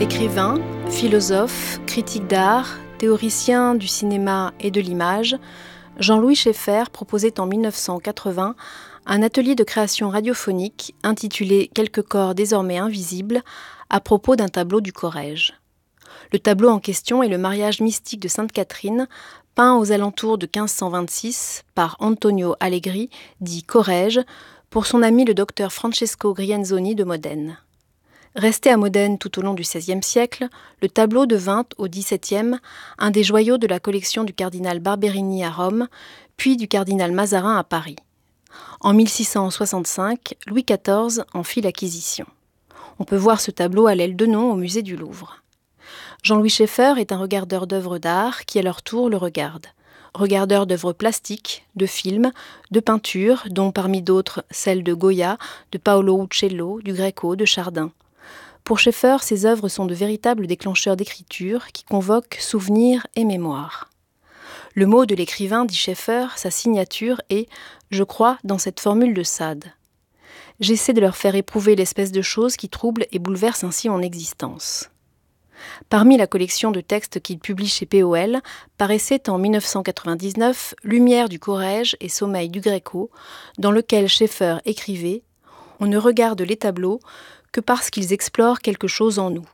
Écrivain, philosophe, critique d'art, théoricien du cinéma et de l'image, Jean-Louis Scheffer proposait en 1980 un atelier de création radiophonique intitulé « Quelques corps désormais invisibles » à propos d'un tableau du Corrège. Le tableau en question est le mariage mystique de Sainte Catherine, peint aux alentours de 1526 par Antonio Allegri, dit Corrège, pour son ami le docteur Francesco Grienzoni de Modène. Resté à Modène tout au long du XVIe siècle, le tableau devint, au XVIIe, un des joyaux de la collection du cardinal Barberini à Rome, puis du cardinal Mazarin à Paris. En 1665, Louis XIV en fit l'acquisition. On peut voir ce tableau à l'aile Denon au musée du Louvre. Jean-Louis Scheffer est un regardeur d'œuvres d'art qui à leur tour le regarde. Regardeur d'œuvres plastiques, de films, de peintures, dont parmi d'autres celles de Goya, de Paolo Uccello, du Greco, de Chardin. Pour Scheffer, ces œuvres sont de véritables déclencheurs d'écriture qui convoquent souvenirs et mémoire. Le mot de l'écrivain, dit Scheffer, sa signature est, je crois, dans cette formule de Sade. J'essaie de leur faire éprouver l'espèce de chose qui trouble et bouleverse ainsi mon existence. Parmi la collection de textes qu'il publie chez POL, paraissait en 1999 Lumière du Corrège et Sommeil du Greco, dans lequel Scheffer écrivait « On ne regarde les tableaux que parce qu'ils explorent quelque chose en nous.